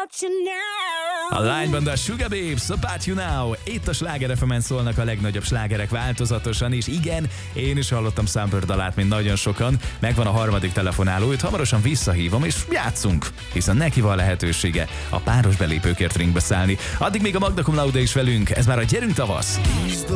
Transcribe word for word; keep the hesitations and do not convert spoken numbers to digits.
about you now. A lányban a Sugar Babes, About You Now. Itt a Sláger ef emen szólnak a legnagyobb slágerek változatosan, és igen, én is hallottam Summer dalát, mint nagyon sokan. Megvan a harmadik telefonáló, őt hamarosan visszahívom, és játszunk, hiszen neki van lehetősége a páros belépőkért ringbe szállni. Addig még a Magda Cum Laude is velünk, ez már a Gyerünk Tavasz.